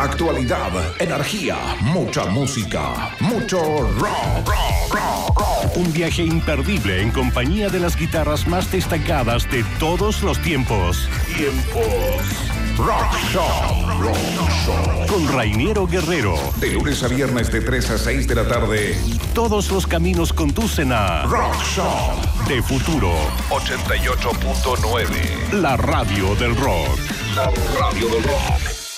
Actualidad, energía, mucha música, mucho rock. Un viaje imperdible en compañía de las guitarras más destacadas de todos los tiempos. Rock Shop. Con Rainiero Guerrero. De lunes a viernes de 3 a 6 de la tarde. Todos los caminos conducen a Rock Shop. De Futuro 88.9. La radio del rock. La radio del rock.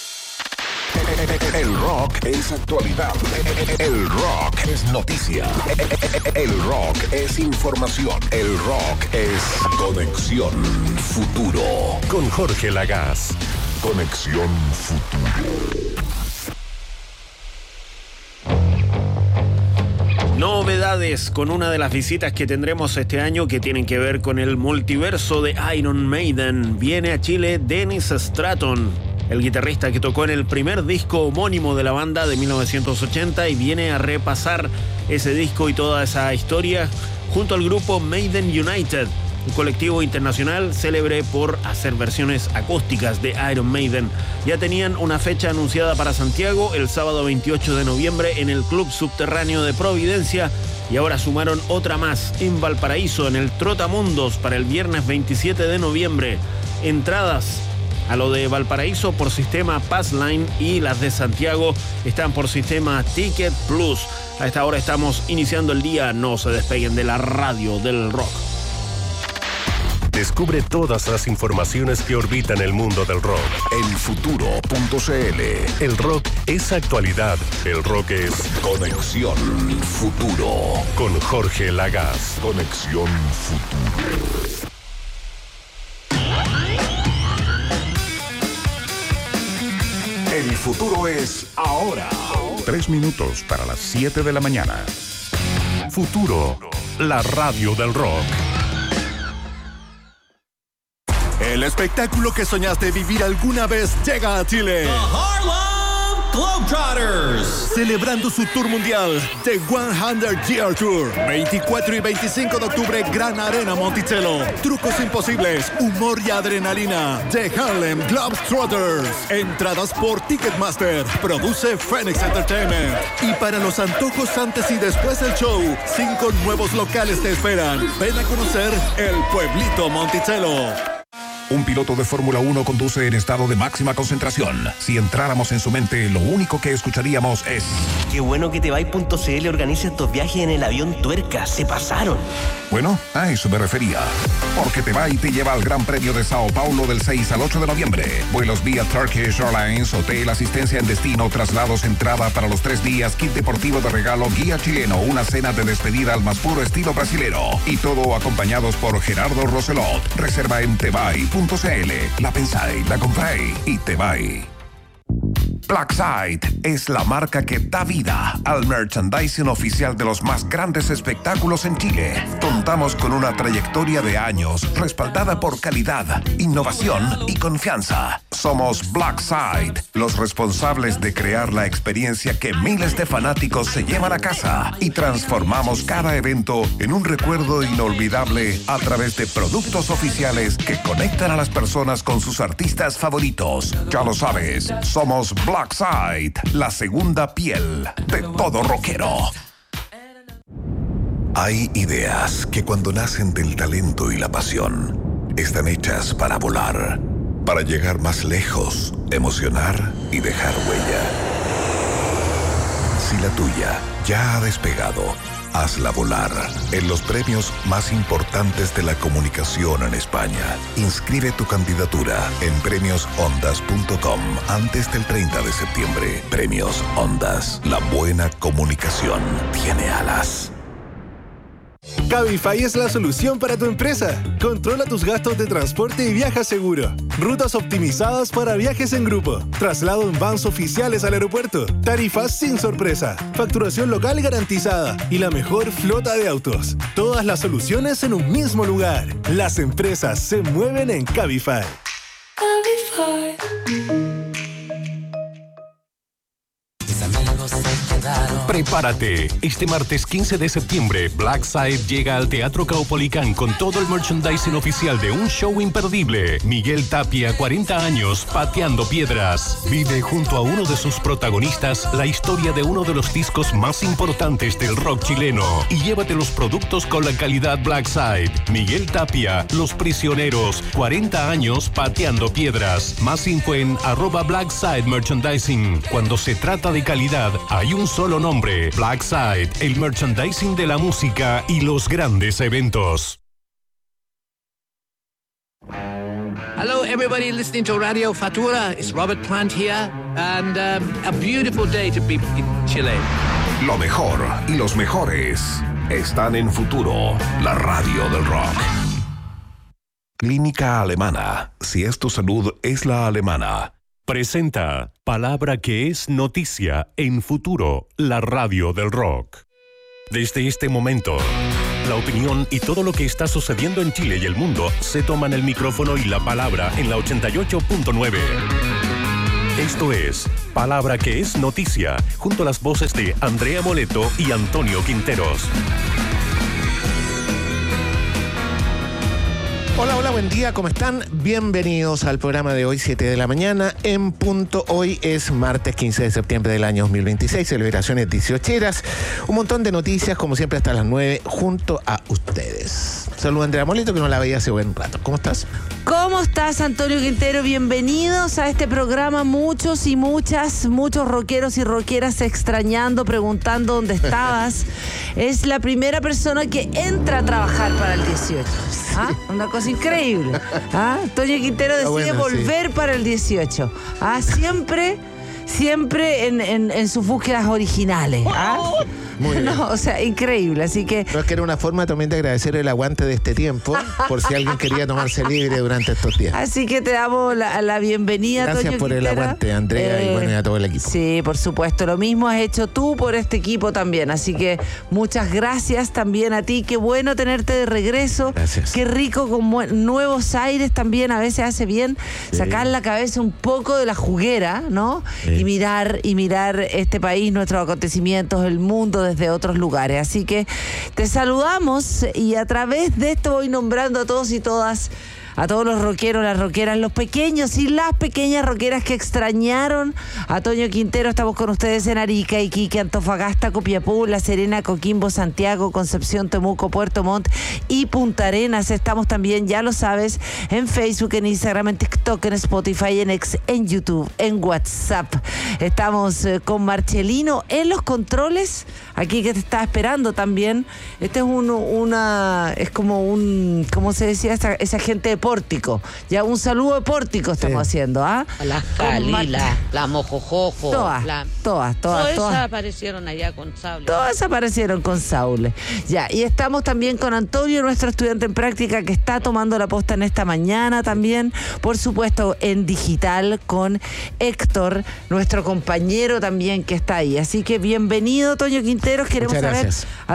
El rock es actualidad. El rock es noticia. El rock es información. El rock es Conexión Futuro. Con Jorge Lagaz. Conexión Futuro. Novedades con una de las visitas que tendremos este año que tienen que ver con el multiverso de Iron Maiden. Viene a Chile Dennis Stratton, el guitarrista que tocó en el primer disco homónimo de la banda de 1980 y viene a repasar ese disco y toda esa historia junto al grupo Maiden United, un colectivo internacional célebre por hacer versiones acústicas de Iron Maiden. Ya tenían una fecha anunciada para Santiago el sábado 28 de noviembre en el Club Subterráneo de Providencia y ahora sumaron otra más en Valparaíso en el Trotamundos para el viernes 27 de noviembre. Entradas a lo de Valparaíso por sistema Passline y las de Santiago están por sistema Ticket Plus. A esta hora estamos iniciando el día. No se despeguen de la radio del rock. Descubre todas las informaciones que orbitan el mundo del rock. Elfuturo.cl. El rock es actualidad. El rock es Conexión Futuro. Con Jorge Lagaz. Conexión Futuro. El futuro es ahora. 3 minutos para las 7 de la mañana. Futuro, la radio del rock. El espectáculo que soñaste vivir alguna vez llega a Chile. The Harlem Globetrotters. Celebrando su tour mundial, The 100 Year Tour. 24 y 25 de octubre, Gran Arena Monticello. Trucos imposibles, humor y adrenalina. The Harlem Globetrotters. Entradas por Ticketmaster. Produce Phoenix Entertainment. Y para los antojos antes y después del show, 5 nuevos locales te esperan. Ven a conocer el pueblito Monticello. Un piloto de Fórmula 1 conduce en estado de máxima concentración. Si entráramos en su mente, lo único que escucharíamos es... Qué bueno que Tebay.cl organiza estos viajes en el avión Tuerca. Se pasaron. Bueno, a eso me refería. Porque Tebay te lleva al Gran Premio de Sao Paulo del 6 al 8 de noviembre. Vuelos vía Turkish Airlines, hotel, asistencia en destino, traslados, entrada para los 3 días, kit deportivo de regalo, guía chileno, una cena de despedida al más puro estilo brasilero. Y todo acompañados por Gerardo Roselot. Reserva en Tebay.cl. La pensáis, la compráis y Tebay. Blackside es la marca que da vida al merchandising oficial de los más grandes espectáculos en Chile. Contamos con una trayectoria de años respaldada por calidad, innovación y confianza. Somos Blackside, los responsables de crear la experiencia que miles de fanáticos se llevan a casa y transformamos cada evento en un recuerdo inolvidable a través de productos oficiales que conectan a las personas con sus artistas favoritos. Ya lo sabes, somos Blackside, la segunda piel de todo rockero. Hay ideas que cuando nacen del talento y la pasión, están hechas para volar, para llegar más lejos, emocionar y dejar huella. Si la tuya ya ha despegado, hazla volar en los premios más importantes de la comunicación en España. Inscribe tu candidatura en premiosondas.com antes del 30 de septiembre. Premios Ondas. La buena comunicación tiene alas. Cabify es la solución para tu empresa. Controla tus gastos de transporte y viaja seguro. Rutas optimizadas para viajes en grupo. Traslado en vans oficiales al aeropuerto. Tarifas sin sorpresa. Facturación local garantizada. Y la mejor flota de autos. Todas las soluciones en un mismo lugar. Las empresas se mueven en Cabify. Mis amigos se quedaron Prepárate. Este martes 15 de septiembre, Blackside llega al Teatro Caupolicán con todo el merchandising oficial de un show imperdible. Miguel Tapia, 40 años, pateando piedras. Vive junto a uno de sus protagonistas la historia de uno de los discos más importantes del rock chileno. Y llévate los productos con la calidad Blackside. Miguel Tapia, Los Prisioneros, 40 años, pateando piedras. Más info en @Blackside Merchandising. Cuando se trata de calidad, hay un solo nombre. Blackside, el merchandising de la música y los grandes eventos. Hello, everybody listening to Radio Fatura. It's Robert Plant here, and a beautiful day to be in Chile. Lo mejor y los mejores están en Futuro, la radio del rock. Clínica Alemana. Si es tu salud, es la alemana. Presenta Palabra que es noticia en Futuro, la radio del rock. Desde este momento, la opinión y todo lo que está sucediendo en Chile y el mundo se toman el micrófono y la palabra en la 88.9. Esto es Palabra que es noticia, junto a las voces de Andrea Moleto y Antonio Quinteros. Hola, hola, buen día, ¿cómo están? Bienvenidos al programa de hoy, 7 de la mañana, en punto. Hoy es martes 15 de septiembre del año 2026, celebraciones 18eras, un montón de noticias, como siempre, hasta las 9, junto a ustedes. Saludos, Andrea Molito, que no la veía hace buen rato. ¿Cómo estás? ¿Cómo estás, Antonio Quintero? Bienvenidos a este programa. Muchos rockeros y rockeras extrañando, preguntando dónde estabas. Es la primera persona que entra a trabajar para el 18. ¿Ah? Una cosa increíble. ¿Ah? Antonio Quintero decide volver para el 18. ¿Ah? Siempre en sus búsquedas originales. ¿Ah? Muy bien. No, o sea, increíble, así que... No, es que era una forma también de agradecer el aguante de este tiempo, por si alguien quería tomarse libre durante estos días. Así que te damos la bienvenida, Gracias Toño por Quintero. El aguante, Andrea, y a todo el equipo. Sí, por supuesto, lo mismo has hecho tú por este equipo también, así que muchas gracias también a ti, qué bueno tenerte de regreso. Gracias. Qué rico con nuevos aires también, a veces hace bien sacar la cabeza un poco de la juguera, ¿no? Sí. Y mirar este país, nuestros acontecimientos, el mundo desde otros lugares. Así que te saludamos y a través de esto voy nombrando a todos y todas, a todos los rockeros, las rockeras, los pequeños y las pequeñas rockeras que extrañaron a Toño Quintero. Estamos con ustedes en Arica, Iquique, Antofagasta, Copiapó, La Serena, Coquimbo, Santiago, Concepción, Temuco, Puerto Montt y Punta Arenas. Estamos también, ya lo sabes, en Facebook, en Instagram, en TikTok, en Spotify, en X, en YouTube, en WhatsApp. Estamos con Marcelino en los controles, aquí que te está esperando también. Este es es como un, ¿cómo se decía? Esa gente de Pórtico. Ya un saludo de Pórtico estamos haciendo, ¿ah? La Jalila, la Mojojojo. Todas. Todas aparecieron allá con Saule. Todas aparecieron con Saule. Ya, y estamos también con Antonio, nuestro estudiante en práctica que está tomando la posta en esta mañana también. Por supuesto, en digital con Héctor, nuestro compañero también que está ahí. Así que bienvenido, Toño Quinteros. Queremos saber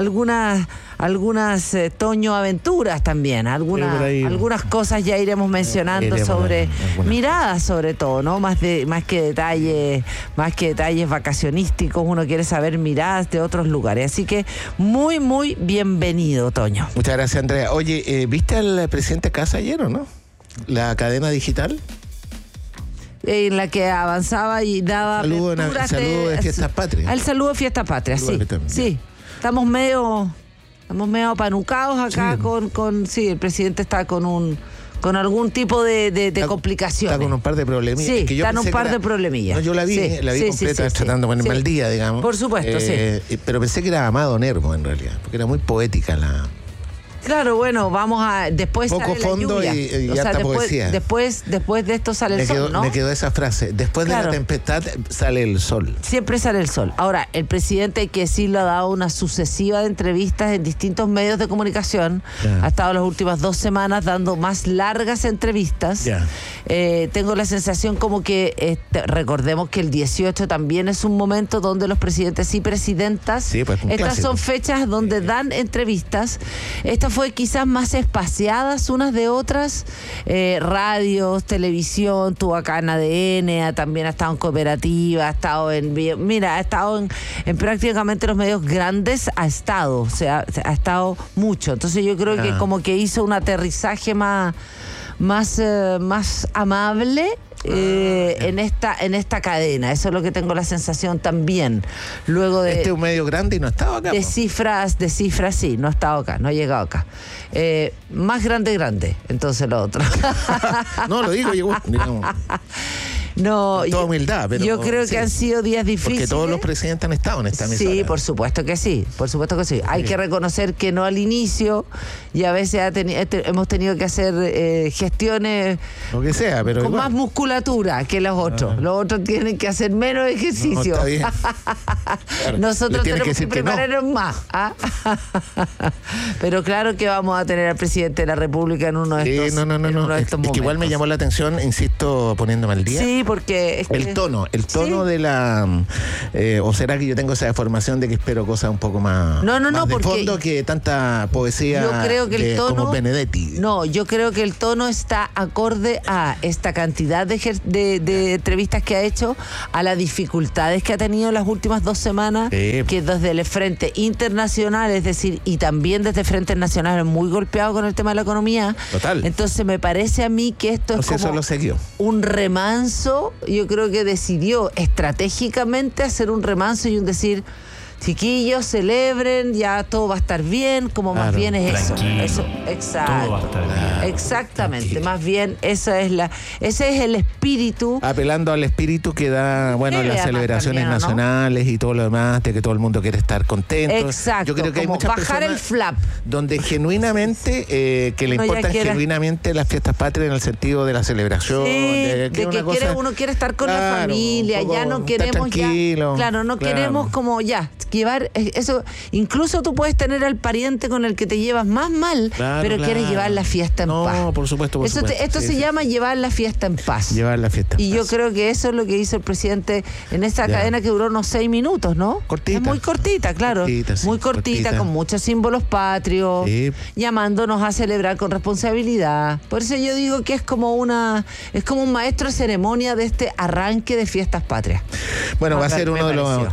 algunas Toño aventuras también, algunas cosas ya iremos mencionando sobre miradas, sobre todo, ¿no? Más que detalles vacacionísticos, uno quiere saber miradas de otros lugares. Así que muy, muy bienvenido, Toño. Muchas gracias, Andrea. Oye, ¿viste al presidente Casa ayer o no? La cadena digital. En la que avanzaba y daba saludo de Fiestas Patrias. El saludo de Fiestas Patrias, sí. Estamos medio apanucados acá, sí. El presidente está con algún tipo de complicaciones. Está con un par de problemillas. Sí, están un par de problemillas. No, yo la vi completa, tratando de ponerme al día, digamos. Por supuesto, sí. Pero pensé que era Amado Nervo, en realidad, porque era muy poética la... Claro, bueno, vamos a... Después poco sale fondo la lluvia. y harta poesía. Después de esto sale el sol, ¿no? Me quedó esa frase. Después de la tempestad sale el sol. Siempre sale el sol. Ahora, el presidente, hay que decirlo, ha dado una sucesiva de entrevistas en distintos medios de comunicación. Ha estado las últimas 2 semanas dando más largas entrevistas. Tengo la sensación como que, recordemos que el 18 también es un momento donde los presidentes y presidentas, estas son fechas donde dan entrevistas. Esta fue fue quizás más espaciadas unas de otras. Radios, televisión, tuvo acá en ADN, también ha estado en Cooperativa, ha estado en prácticamente los medios grandes, ha estado mucho. Entonces yo creo que como que hizo un aterrizaje más amable en esta cadena. Eso es lo que tengo la sensación también. Luego de... Este es un medio grande y no ha estado acá. De cifras sí, no ha estado acá, no ha llegado acá. Más grande, entonces lo otro. No, lo digo, digamos. No, con toda humildad, pero yo creo que han sido días difíciles. Porque todos los presidentes han estado en esta mesa. Sí, por supuesto que sí. Hay que reconocer que no al inicio, y a veces hemos tenido que hacer gestiones lo que sea, pero con igual. Más musculatura que los otros. Los otros tienen que hacer menos ejercicio. No, está bien. Claro. Nosotros tenemos que prepararnos más. Pero claro que vamos a tener al presidente de la República en uno de estos momentos. Es que igual me llamó la atención, insisto, poniéndome al día. Sí, porque es que el tono ¿sí? De la o será que yo tengo esa deformación de que espero cosas un poco más de fondo que tanta poesía. Yo creo que el tono como Benedetti. No, yo creo que el tono está acorde a esta cantidad de entrevistas que ha hecho, a las dificultades que ha tenido las últimas 2 semanas, que desde el frente internacional, es decir, y también desde frentes nacionales muy golpeado con el tema de la economía. Total. Entonces me parece a mí que esto es como un remanso. Yo creo que decidió estratégicamente hacer un remanso y un decir: chiquillos, celebren, ya todo va a estar bien, como más bien es eso. Exacto. Todo va a estar bien. Exactamente, tranquilo. Más bien ese es el espíritu. Apelando al espíritu que da, las celebraciones nacionales, ¿no? Y todo lo demás, de que todo el mundo quiere estar contento. Exacto. Yo creo que hay muchas bajar el flap. Donde genuinamente, que le importan genuinamente las fiestas patrias en el sentido de la celebración. Sí, de que uno quiere estar con la familia, ya no queremos queremos como ya llevar eso. Incluso tú puedes tener al pariente con el que te llevas más mal, pero quieres llevar la fiesta en paz. No, por supuesto. Esto se llama llevar la fiesta en paz. Llevar la fiesta en paz. Yo creo que eso es lo que hizo el presidente en esa cadena que duró unos 6 minutos, ¿no? Cortita. Es muy cortita, claro. Muy cortita, con muchos símbolos patrios, llamándonos a celebrar con responsabilidad. Por eso yo digo que es como un maestro de ceremonia de este arranque de fiestas patrias. Bueno, va a ser uno de los...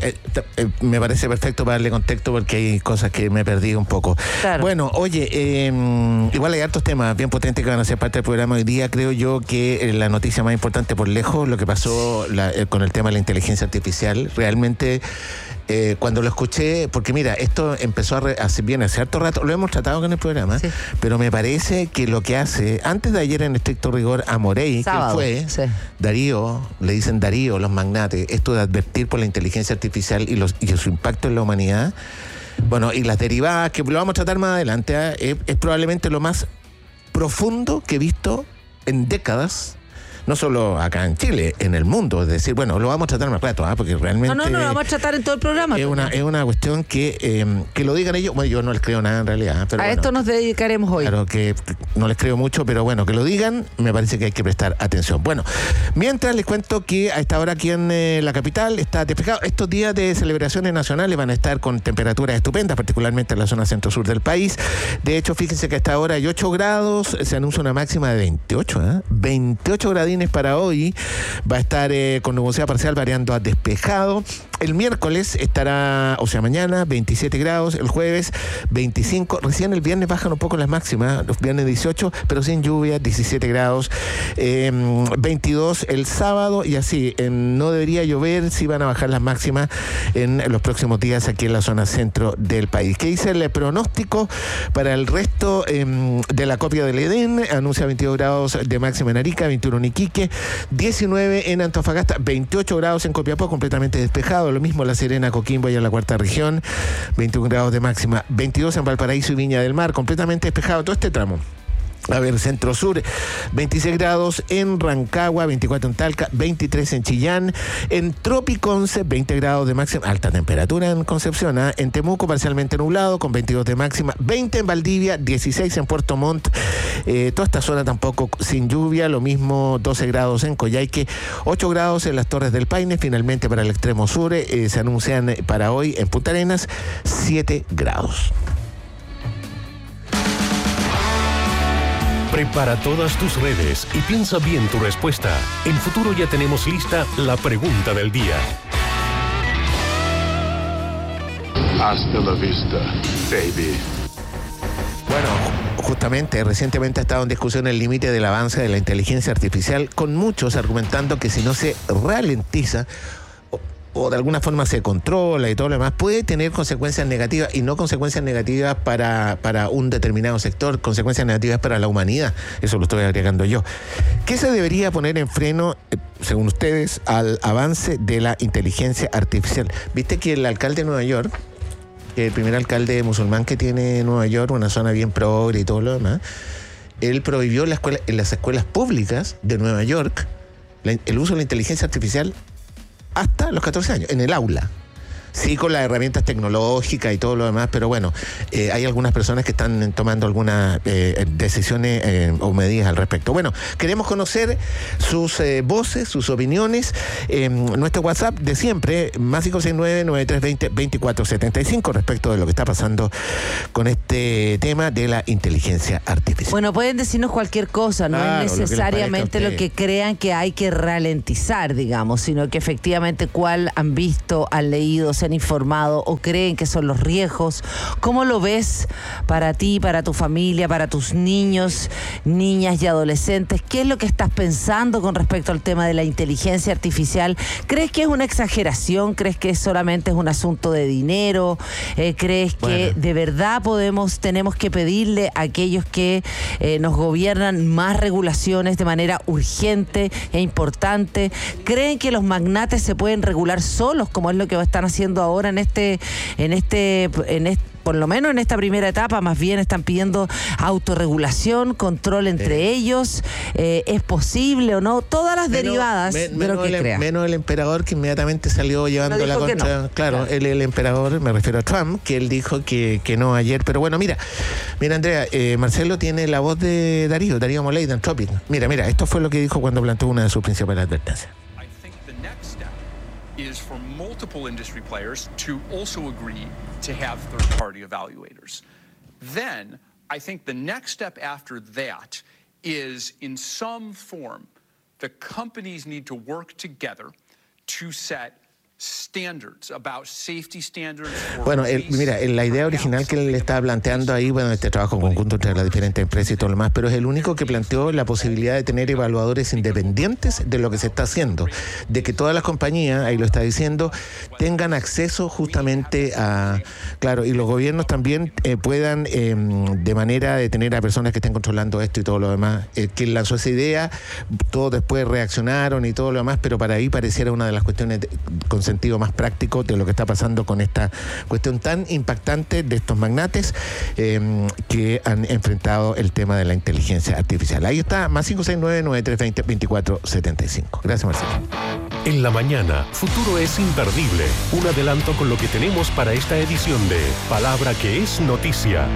me parece perfecto para darle contexto, porque hay cosas que me perdí un poco. Claro. Bueno, oye, igual hay hartos temas bien potentes que van a ser parte del programa hoy día. Creo yo que la noticia más importante por lejos, lo que pasó con el tema de la inteligencia artificial, realmente... cuando lo escuché, porque mira, esto empezó hace harto rato, lo hemos tratado con el programa, pero me parece que lo que hace, antes de ayer en estricto rigor, Amorey, que fue Darío, le dicen Darío, los magnates, esto de advertir por la inteligencia artificial y su impacto en la humanidad, bueno, y las derivadas, que lo vamos a tratar más adelante, es probablemente lo más profundo que he visto en décadas. No solo acá en Chile, en el mundo. Es decir, bueno, lo vamos a tratar más rato, porque realmente... No, lo vamos a tratar en todo el programa. Es una cuestión que lo digan ellos. Bueno, yo no les creo nada en realidad. Pero esto nos dedicaremos hoy. Claro que no les creo mucho, pero bueno, que lo digan, me parece que hay que prestar atención. Bueno, mientras les cuento que a esta hora aquí en la capital está despejado. Estos días de celebraciones nacionales van a estar con temperaturas estupendas, particularmente en la zona centro-sur del país. De hecho, fíjense que a esta hora hay 8 grados, se anuncia una máxima de 28, 28 gradines para hoy. Va a estar con nubosidad parcial variando a despejado. El miércoles estará, o sea, mañana 27 grados, el jueves 25, recién el viernes bajan un poco las máximas, los viernes 18, pero sin lluvia, 17 grados, 22 el sábado, y así, no debería llover, sí van a bajar las máximas en los próximos días aquí en la zona centro del país. ¿Qué dice el pronóstico para el resto de la copia del Edén? Anuncia 22 grados de máxima en Arica, 21 en Iquique, 19 en Antofagasta, 28 grados en Copiapó, completamente despejado. Lo mismo La Serena, Coquimbo y en la cuarta región, 21 grados de máxima, 22 en Valparaíso y Viña del Mar, completamente despejado todo este tramo. A ver, centro-sur, 26 grados en Rancagua, 24 en Talca, 23 en Chillán, en Tropiconce, 20 grados de máxima, alta temperatura en Concepción, en Temuco parcialmente nublado, con 22 de máxima, 20 en Valdivia, 16 en Puerto Montt, toda esta zona tampoco sin lluvia, lo mismo 12 grados en Coyhaique, 8 grados en las Torres del Paine, finalmente para el extremo sur, se anuncian para hoy en Punta Arenas, 7 grados. Prepara todas tus redes y piensa bien tu respuesta. En Futuro ya tenemos lista la pregunta del día. Hasta la vista, baby. Bueno, justamente, recientemente ha estado en discusión el límite del avance de la inteligencia artificial, con muchos argumentando que si no se ralentiza o de alguna forma se controla y todo lo demás, puede tener consecuencias negativas, y no consecuencias negativas para un determinado sector, consecuencias negativas para la humanidad. Eso lo estoy agregando yo. ¿Qué se debería poner en freno, según ustedes, al avance de la inteligencia artificial? Viste que el alcalde de Nueva York, el primer alcalde musulmán que tiene Nueva York, una zona bien progre y todo lo demás, él prohibió en las escuelas públicas de Nueva York el uso de la inteligencia artificial hasta los 14 años, en el aula. Sí, con las herramientas tecnológicas y todo lo demás, pero bueno, hay algunas personas que están tomando algunas decisiones o medidas al respecto. Bueno, queremos conocer sus voces, sus opiniones. Nuestro WhatsApp de siempre, más 569-9320-2475, respecto de lo que está pasando con este tema de la inteligencia artificial. Bueno, pueden decirnos cualquier cosa, no es necesariamente lo que crean que hay que ralentizar, digamos, sino que efectivamente cuál han visto, han leído, se han informado o creen que son los riesgos. ¿Cómo lo ves para ti, para tu familia, para tus niños, niñas y adolescentes? ¿Qué es lo que estás pensando con respecto al tema de la inteligencia artificial? ¿Crees que es una exageración? ¿Crees que solamente es un asunto de dinero? ¿Crees que de verdad tenemos que pedirle a aquellos que nos gobiernan más regulaciones de manera urgente e importante? ¿Creen que los magnates se pueden regular solos, como es lo que están haciendo ahora por lo menos en esta primera etapa? Más bien están pidiendo autorregulación, control entre ellos. ¿Es posible o no? Todas las derivadas de lo que crea. Menos el emperador, que inmediatamente salió llevando la contra. No. Claro, el emperador, me refiero a Trump, que él dijo que no ayer. Pero bueno, mira Andrea, Marcelo tiene la voz de Darío Molay de Anthropic. Mira, esto fue lo que dijo cuando planteó una de sus principales advertencias. Is for multiple industry players to also agree to have third-party evaluators. Then, I think the next step after that is, in some form, the companies need to work together to set standards about safety standards. Bueno, la idea original que él le estaba planteando ahí, este trabajo conjunto entre las diferentes empresas y todo lo demás, pero es el único que planteó la posibilidad de tener evaluadores independientes de lo que se está haciendo, de que todas las compañías, ahí lo está diciendo, tengan acceso justamente a, claro, y los gobiernos también puedan, de manera de tener a personas que estén controlando esto y todo lo demás. Quien lanzó esa idea, todos después reaccionaron y todo lo demás, pero para ahí pareciera una de las cuestiones con sentido más práctico de lo que está pasando con esta cuestión tan impactante de estos magnates que han enfrentado el tema de la inteligencia artificial. Ahí está, más 569-9320-2475. Gracias, Marcelo. En la mañana, Futuro es imperdible. Un adelanto con lo que tenemos para esta edición de Palabra que es Noticia.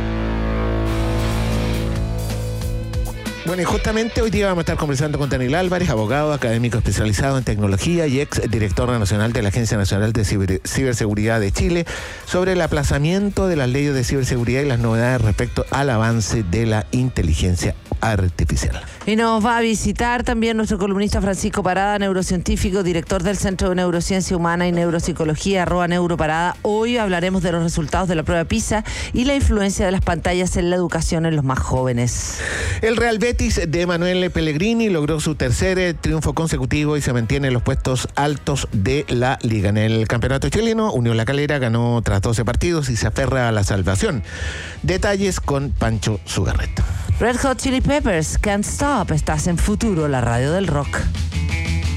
Bueno, y justamente hoy día vamos a estar conversando con Daniel Álvarez, abogado, académico especializado en tecnología y ex director nacional de la Agencia Nacional de Ciberseguridad de Chile, sobre el aplazamiento de las leyes de ciberseguridad y las novedades respecto al avance de la inteligencia artificial. Y nos va a visitar también nuestro columnista Francisco Parada, neurocientífico, director del Centro de Neurociencia Humana y Neuropsicología, @neuroparada. Hoy hablaremos de los resultados de la prueba PISA y la influencia de las pantallas en la educación en los más jóvenes. El Real Betis de Emanuele Pellegrini logró su tercer triunfo consecutivo y se mantiene en los puestos altos de la liga. En el campeonato chileno, Unión La Calera ganó tras 12 partidos y se aferra a la salvación. Detalles con Pancho Sugarret. Red Hot Chili Peppers, Can't Stop. Estás en Futuro, la radio del rock.